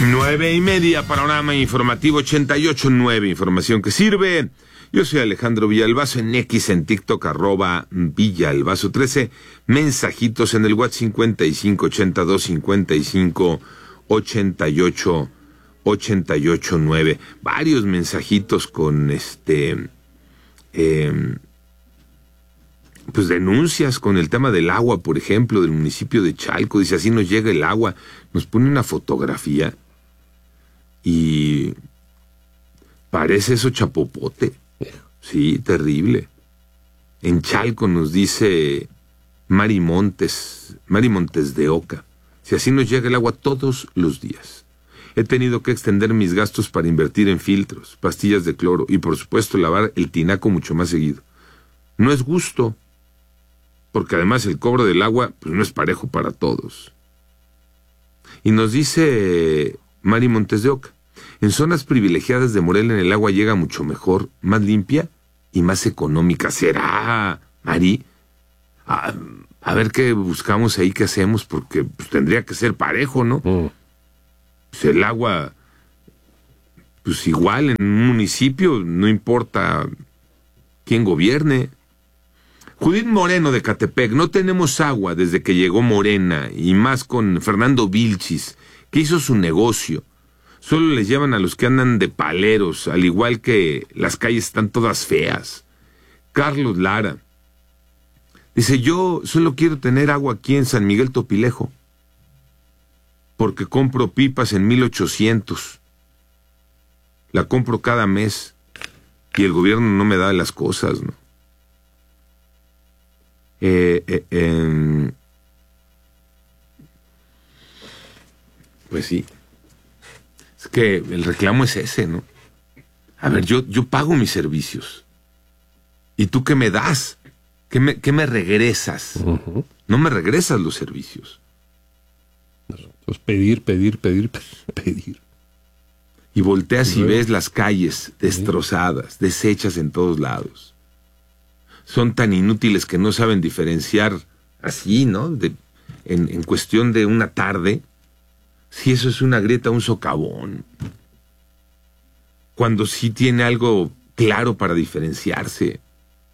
9:30, panorama informativo 88.9, información que sirve. Yo soy Alejandro Villalbazo, en X, en TikTok, @Villalbazo13, mensajitos en el WhatsApp 5582558889, varios mensajitos con pues denuncias con el tema del agua, por ejemplo, del municipio de Chalco. Dice, así nos llega el agua. Nos pone una fotografía y parece eso chapopote. Sí, terrible. En Chalco, nos dice Mari Montes de Oca. Si así nos llega el agua todos los días. He tenido que extender mis gastos para invertir en filtros, pastillas de cloro y por supuesto lavar el tinaco mucho más seguido. No es gusto, porque además el cobro del agua pues no es parejo para todos. Y nos dice Mari Montes de Oca, en zonas privilegiadas de Morelia el agua llega mucho mejor, más limpia y más económica. ¿Será, Mari? A ver qué buscamos ahí, qué hacemos, porque pues, tendría que ser parejo, ¿no? Pues el agua, pues igual en un municipio, no importa quién gobierne. Judith Moreno de Catepec, no tenemos agua desde que llegó Morena, y más con Fernando Vilchis, que hizo su negocio. Solo les llevan a los que andan de paleros, al igual que las calles están todas feas. Carlos Lara dice, yo solo quiero tener agua aquí en San Miguel Topilejo, porque compro pipas en 1,800. La compro cada mes, y el gobierno no me da las cosas, ¿no? Pues sí. Es que el reclamo es ese, ¿no? A ver, yo pago mis servicios. ¿Y tú qué me das? ¿Qué me regresas? Uh-huh. No me regresas los servicios. Pues pedir. Y volteas y ves las calles destrozadas, deshechas en todos lados. Son tan inútiles que no saben diferenciar así, ¿no? En cuestión de una tarde, si eso es una grieta, un socavón. Cuando sí tiene algo claro para diferenciarse.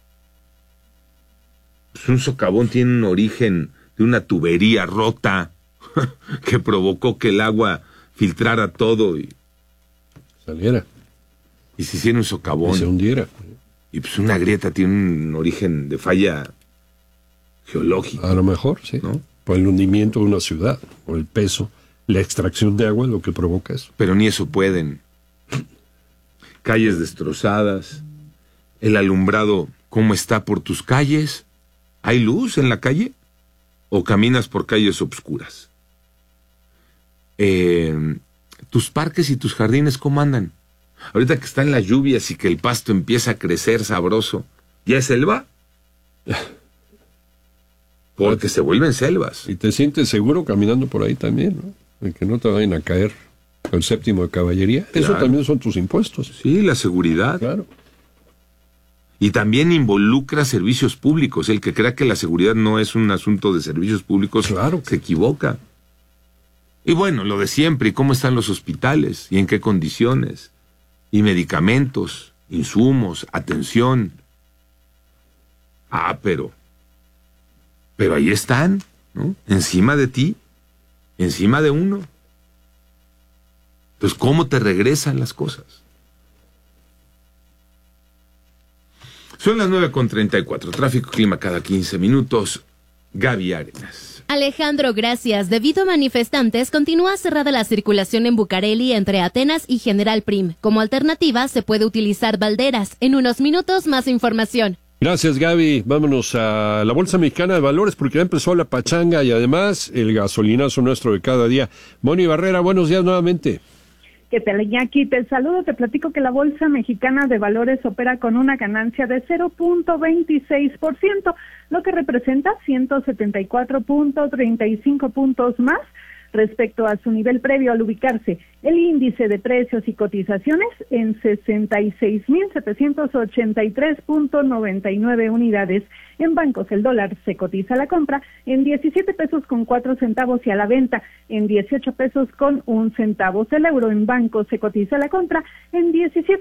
Pues un socavón tiene un origen de una tubería rota que provocó que el agua filtrara todo y saliera. Y se hiciera un socavón. Y se hundiera. Y pues una grieta tiene un origen de falla geológica. A lo mejor, sí. ¿No? Por el hundimiento de una ciudad, o el peso, la extracción de agua es lo que provoca eso. Pero ni eso pueden. Calles destrozadas, el alumbrado, ¿cómo está por tus calles? ¿Hay luz en la calle? ¿O caminas por calles obscuras? Tus parques y tus jardines, ¿cómo andan? Ahorita que están las lluvias y que el pasto empieza a crecer sabroso, ¿ya es selva? Porque se vuelven selvas. Y te sientes seguro caminando por ahí también, ¿no? De que no te vayan a caer el séptimo de caballería. Claro. Eso también son tus impuestos. Sí, la seguridad. Claro. Y también involucra servicios públicos. El que crea que la seguridad no es un asunto de servicios públicos, claro, se equivoca. Y bueno, lo de siempre, ¿y cómo están los hospitales? ¿Y en qué condiciones? Y medicamentos, insumos, atención. Pero ahí están, ¿no? Encima de ti, encima de uno. Entonces, ¿cómo te regresan las cosas? Son las 9:34. Tráfico, clima cada 15 minutos. Gaby Arenas. Alejandro, gracias. Debido a manifestantes, continúa cerrada la circulación en Bucareli entre Atenas y General Prim. Como alternativa, se puede utilizar Valderas. En unos minutos, más información. Gracias, Gaby. Vámonos a la Bolsa Mexicana de Valores porque ya empezó la pachanga y además el gasolinazo nuestro de cada día. Moni Barrera, buenos días nuevamente. ¿Qué tal, Iñaki? Te saludo, te platico que la Bolsa Mexicana de Valores opera con una ganancia de 0.26%, lo que representa 174.35 puntos más respecto a su nivel previo al ubicarse El índice de precios y cotizaciones en 66,783.99 unidades. En bancos el dólar se cotiza a la compra en 17 pesos con 4 centavos y a la venta en 18 pesos con 1 centavo. El euro en bancos se cotiza a la compra en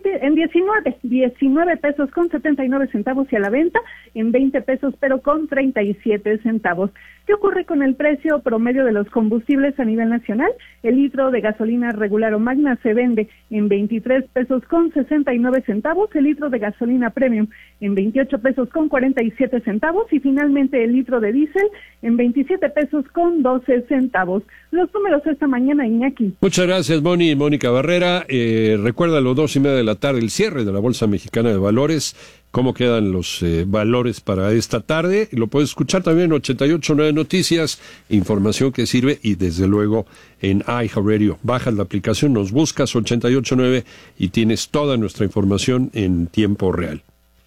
19 pesos con 79 centavos y a la venta en 20 pesos pero con 37 centavos. ¿Qué ocurre con el precio promedio de los combustibles a nivel nacional? El litro de gasolina regular o magna se vende en 23 pesos con 69 centavos, el litro de gasolina premium en 28 pesos con 47 centavos y finalmente el litro de diésel en 27 pesos con 12 centavos. Los números esta mañana, Iñaki. Muchas gracias, Mónica Barrera. Recuerda a las 2:30 de la tarde el cierre de la Bolsa Mexicana de Valores. ¿Cómo quedan los valores para esta tarde? Lo puedes escuchar también en 88.9 Noticias, información que sirve y desde luego en iHeartRadio. Bajas la aplicación, nos buscas 88.9 y tienes toda nuestra información en tiempo real.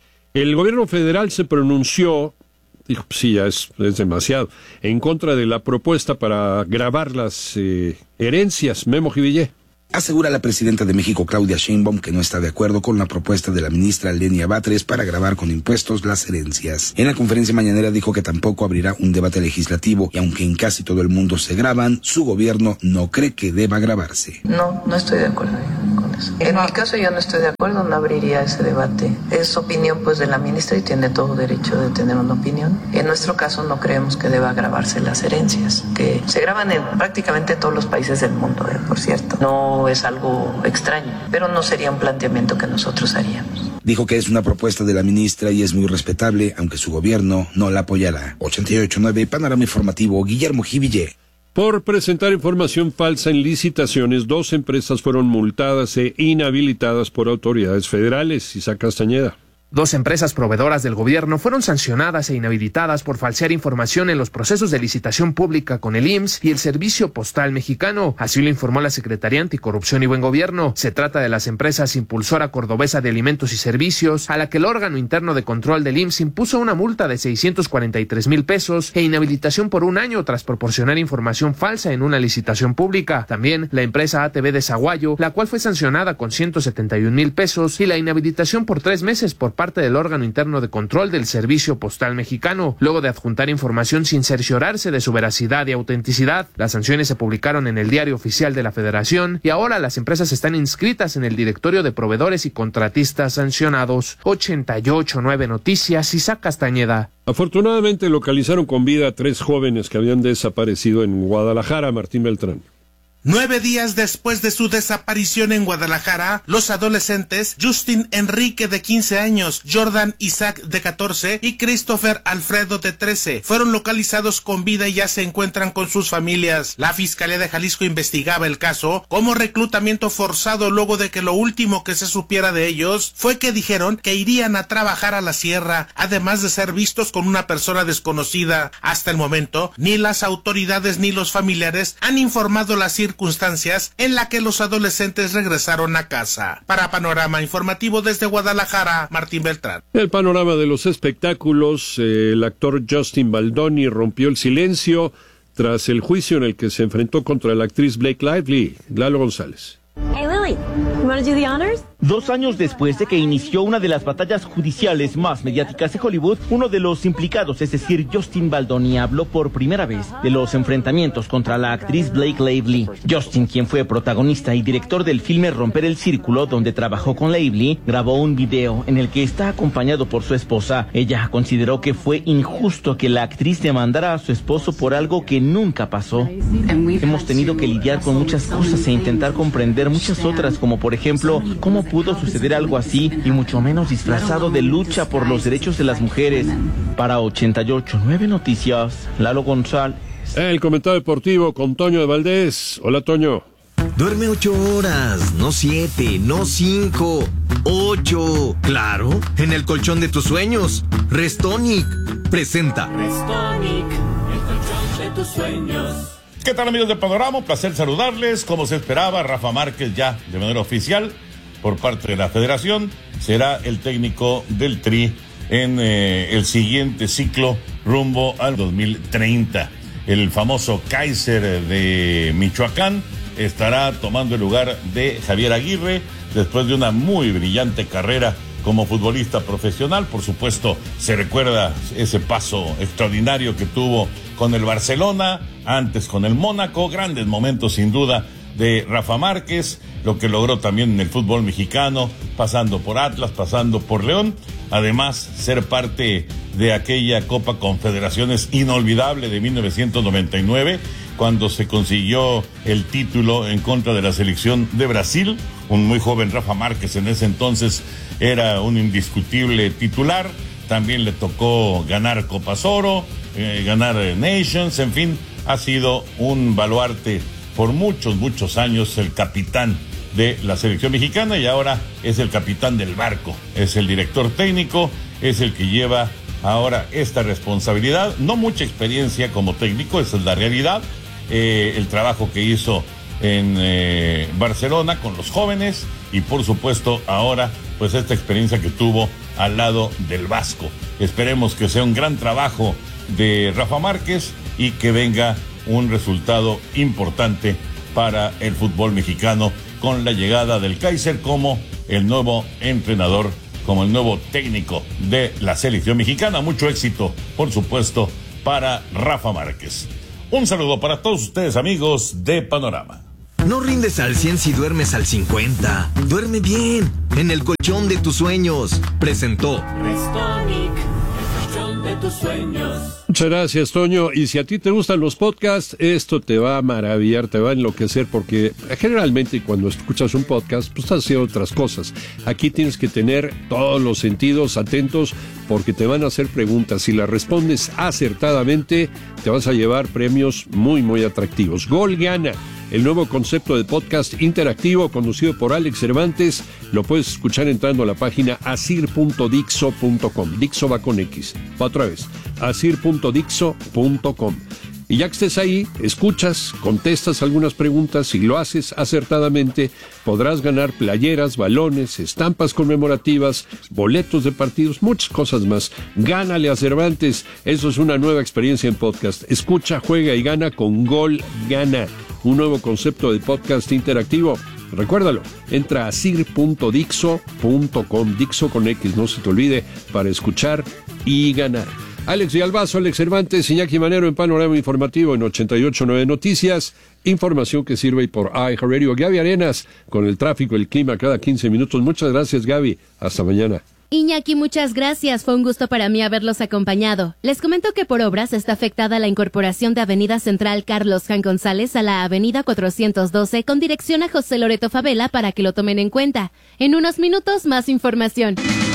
El gobierno federal se pronunció, dijo, sí, ya es demasiado, en contra de la propuesta para gravar las herencias. Memo Jivillé. Asegura la presidenta de México, Claudia Sheinbaum, que no está de acuerdo con la propuesta de la ministra Lenia Batres para gravar con impuestos las herencias. En la conferencia mañanera dijo que tampoco abrirá un debate legislativo y aunque en casi todo el mundo se graban, su gobierno no cree que deba gravarse. No estoy de acuerdo con eso. En mi caso yo no estoy de acuerdo, no abriría ese debate. Es opinión pues de la ministra y tiene todo derecho de tener una opinión. En nuestro caso no creemos que deba gravarse las herencias, que se graban en prácticamente todos los países del mundo, por cierto. No es algo extraño, pero no sería un planteamiento que nosotros haríamos. Dijo que es una propuesta de la ministra y es muy respetable, aunque su gobierno no la apoyará. 88.9 Panorama Informativo, Guillermo Jivillé. Por presentar información falsa en licitaciones, 2 empresas fueron multadas e inhabilitadas por autoridades federales. Isaac Castañeda. 2 empresas proveedoras del gobierno fueron sancionadas e inhabilitadas por falsear información en los procesos de licitación pública con el IMSS y el Servicio Postal Mexicano. Así lo informó la Secretaría Anticorrupción y Buen Gobierno. Se trata de las empresas Impulsora Cordobesa de Alimentos y Servicios, a la que el órgano interno de control del IMSS impuso una multa de 643,000 pesos e inhabilitación por 1 año tras proporcionar información falsa en una licitación pública. También la empresa ATV de Zaguayo, la cual fue sancionada con 171,000 pesos y la inhabilitación por 3 meses por parte del órgano interno de control del Servicio Postal Mexicano, luego de adjuntar información sin cerciorarse de su veracidad y autenticidad. Las sanciones se publicaron en el Diario Oficial de la Federación y ahora las empresas están inscritas en el Directorio de Proveedores y Contratistas Sancionados. 88.9 Noticias, Isaac Castañeda. Afortunadamente localizaron con vida a 3 jóvenes que habían desaparecido en Guadalajara. Martín Beltrán. 9 días después de su desaparición en Guadalajara, los adolescentes Justin Enrique de 15 años, Jordan Isaac de 14 y Christopher Alfredo de 13 fueron localizados con vida y ya se encuentran con sus familias. La Fiscalía de Jalisco investigaba el caso como reclutamiento forzado luego de que lo último que se supiera de ellos fue que dijeron que irían a trabajar a la sierra, además de ser vistos con una persona desconocida. Hasta el momento, ni las autoridades ni los familiares han informado las circunstancias en la que los adolescentes regresaron a casa. Para Panorama Informativo desde Guadalajara, Martín Beltrán. El panorama de los espectáculos, el actor Justin Baldoni rompió el silencio tras el juicio en el que se enfrentó contra la actriz Blake Lively. Lalo González. Hey Lily, you want to do the honors? 2 años después de que inició una de las batallas judiciales más mediáticas de Hollywood, uno de los implicados, es decir, Justin Baldoni, habló por primera vez de los enfrentamientos contra la actriz Blake Lively. Justin, quien fue protagonista y director del filme Romper el Círculo, donde trabajó con Lively, grabó un video en el que está acompañado por su esposa. Ella consideró que fue injusto que la actriz demandara a su esposo por algo que nunca pasó. Hemos tenido que lidiar con muchas cosas e intentar comprender muchas otras, como por ejemplo, cómo pudo suceder algo así, y mucho menos disfrazado de lucha por los derechos de las mujeres. Para 88.9 Noticias, Lalo González. El comentario deportivo con Toño de Valdés. Hola, Toño. Duerme 8 horas, no 7, no 5, 8. Claro, en el colchón de tus sueños. Restonic presenta Restonic, el colchón de tus sueños. ¿Qué tal, amigos de Panorama? Un placer saludarles. Como se esperaba, Rafa Márquez ya de manera oficial por parte de la Federación será el técnico del Tri en el siguiente ciclo rumbo al 2030. El famoso Kaiser de Michoacán estará tomando el lugar de Javier Aguirre después de una muy brillante carrera como futbolista profesional. Por supuesto, se recuerda ese paso extraordinario que tuvo con el Barcelona, antes con el Mónaco, grandes momentos sin duda de Rafa Márquez, lo que logró también en el fútbol mexicano, pasando por Atlas, pasando por León, además ser parte de aquella Copa Confederaciones inolvidable de 1999, cuando se consiguió el título en contra de la selección de Brasil. Un muy joven Rafa Márquez en ese entonces era un indiscutible titular. También le tocó ganar Copas Oro, ganar Nations, en fin, ha sido un baluarte por muchos años, el capitán de la selección mexicana, y ahora es el capitán del barco, es el director técnico, es el que lleva ahora esta responsabilidad. No mucha experiencia como técnico, esa es la realidad. El trabajo que hizo en Barcelona con los jóvenes, y por supuesto ahora pues esta experiencia que tuvo al lado del Vasco. Esperemos que sea un gran trabajo de Rafa Márquez y que venga un resultado importante para el fútbol mexicano con la llegada del Kaiser como el nuevo entrenador, como el nuevo técnico de la selección mexicana. Mucho éxito, por supuesto, para Rafa Márquez. Un saludo para todos ustedes, amigos de Panorama. No rindes al 100 si duermes al 50. Duerme bien, en el colchón de tus sueños. Presentó Restonic, el colchón de tus sueños. Muchas gracias, Toño. Y si a ti te gustan los podcasts, esto te va a maravillar, te va a enloquecer, porque generalmente cuando escuchas un podcast, pues estás haciendo otras cosas. Aquí tienes que tener todos los sentidos atentos, porque te van a hacer preguntas. Si las respondes acertadamente, te vas a llevar premios muy atractivos. Gol Gana, el nuevo concepto de podcast interactivo conducido por Alex Cervantes, lo puedes escuchar entrando a la página asir.dixo.com. Dixo va con X. Va otra vez. asir.dixo.com. Y ya que estés ahí, escuchas, contestas algunas preguntas y lo haces acertadamente, podrás ganar playeras, balones, estampas conmemorativas, boletos de partidos, muchas cosas más. Gánale a Cervantes, eso es una nueva experiencia en podcast. Escucha, juega y gana con Gol Gana, un nuevo concepto de podcast interactivo. Recuérdalo, entra a asir.dixo.com, Dixo con X, no se te olvide, para escuchar y ganar. Alex Villalbazo, Alex Cervantes, Iñaki Manero en Panorama Informativo en 88.9 Noticias. Información que sirve por iHeartRadio. Gaby Arenas con el tráfico, el clima cada 15 minutos. Muchas gracias, Gaby. Hasta mañana. Iñaki, muchas gracias. Fue un gusto para mí haberlos acompañado. Les comento que por obras está afectada la incorporación de Avenida Central Carlos Jan González a la Avenida 412 con dirección a José Loreto Favela para que lo tomen en cuenta. En unos minutos, más información.